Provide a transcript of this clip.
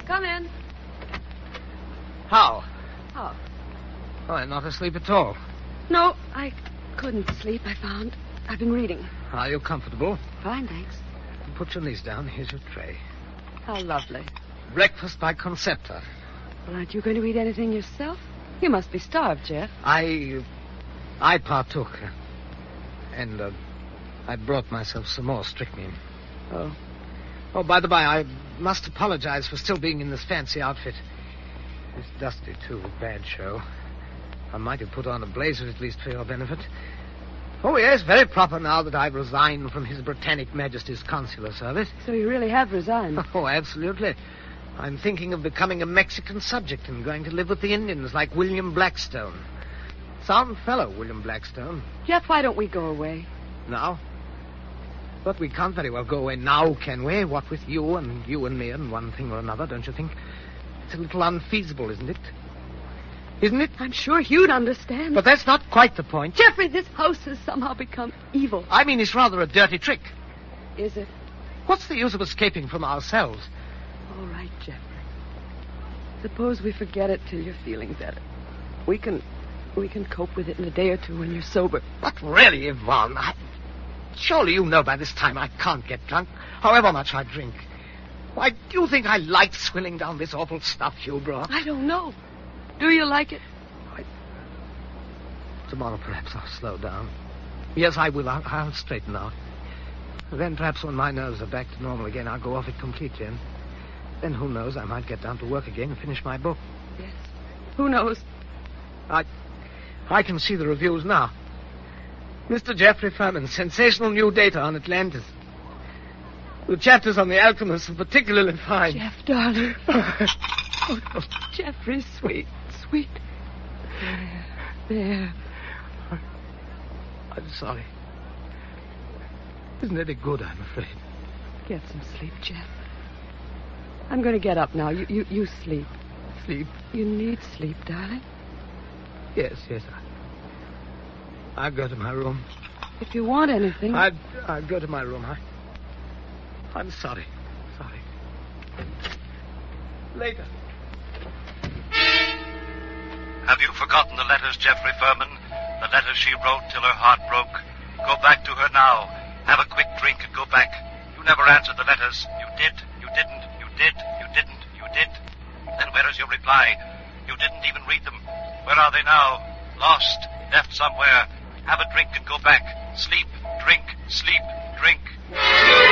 Come in. How? Oh. Oh, I'm not asleep at all. No, I couldn't sleep, I found. I've been reading. Are you comfortable? Fine, thanks. Put your knees down. Here's your tray. How lovely. Breakfast by Concepta. Well, aren't you going to eat anything yourself? You must be starved, Jeff. I partook. And I brought myself some more strychnine. Oh. Oh, by the by, I must apologize for still being in this fancy outfit. It's dusty, too. Bad show. I might have put on a blazer, at least for your benefit. Oh, yes, very proper now that I've resigned from His Britannic Majesty's consular service. So you really have resigned? Oh, absolutely. I'm thinking of becoming a Mexican subject and going to live with the Indians like William Blackstone. Sound fellow, William Blackstone. Jeff, why don't we go away? Now? But we can't very well go away now, can we? What with you and me and one thing or another, don't you think? It's a little unfeasible, isn't it? Isn't it? I'm sure Hugh'd understand. But that's not quite the point. Jeffrey, this house has somehow become evil. I mean, it's rather a dirty trick. Is it? What's the use of escaping from ourselves? All right, Jeffrey. Suppose we forget it till you're feeling better. We can cope with it in a day or two when you're sober. But really, Yvonne, surely you know by this time I can't get drunk, however much I drink. Why, do you think I like swilling down this awful stuff you brought? I don't know. Do you like it? Tomorrow, perhaps, I'll slow down. Yes, I will. I'll straighten out. Then, perhaps, when my nerves are back to normal again, I'll go off it completely. And then, who knows, I might get down to work again and finish my book. Yes. Who knows? I can see the reviews now. Mr. Geoffrey Furman, sensational new data on Atlantis. The chapters on the alchemists are particularly fine. Jeff, darling. Oh, Jeffrey, sweet. There. I'm sorry. Isn't any good, I'm afraid. Get some sleep, Jeff. I'm going to get up now. You sleep. Sleep? You need sleep, darling. Yes. I'll go to my room. If you want anything... I'll go to my room. I'm sorry. Later. Have you forgotten the letters, Geoffrey Furman? The letters she wrote till her heart broke? Go back to her now. Have a quick drink and go back. You never answered the letters. You did. You didn't. You did. You didn't. You did. Then where is your reply? You didn't even read them. Where are they now? Lost. Left somewhere. Have a drink and go back. Sleep. Drink. Sleep. Drink.